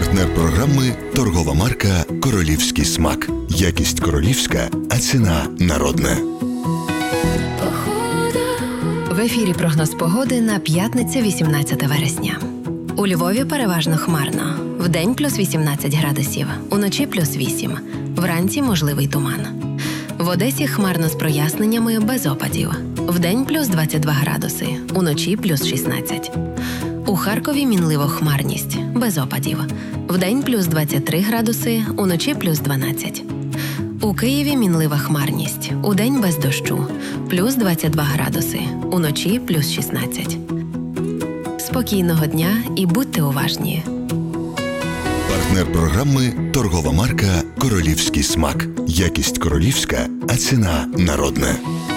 Партнер програми – торгова марка «Королівський смак». Якість королівська, а ціна народна. В ефірі прогноз погоди на п'ятницю 18 вересня. У Львові переважно хмарно. Вдень плюс 18 градусів, уночі плюс 8. Вранці можливий туман. В Одесі хмарно з проясненнями без опадів. Вдень плюс 22 градуси, уночі плюс 16. У Харкові мінлива хмарність, без опадів. Вдень плюс 23 градуси, уночі плюс 12. У Києві мінлива хмарність, удень без дощу, плюс 22 градуси, уночі плюс 16. Спокійного дня і будьте уважні. Партнер програми – торгова марка «Королівський смак». Якість королівська, а ціна народна.